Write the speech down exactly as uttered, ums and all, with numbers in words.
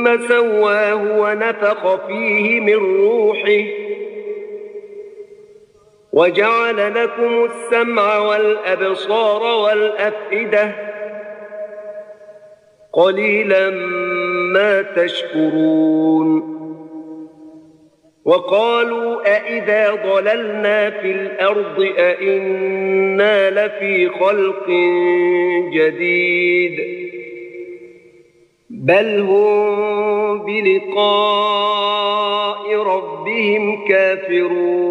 ثم سواه ونفخ فيه من روحه وجعل لكم السمع والأبصار والأفئدة قليلا ما تشكرون. وقالوا أئذا ضللنا في الأرض أئنا لفي خلق جديد بل هم بلقاء ربهم كافرون.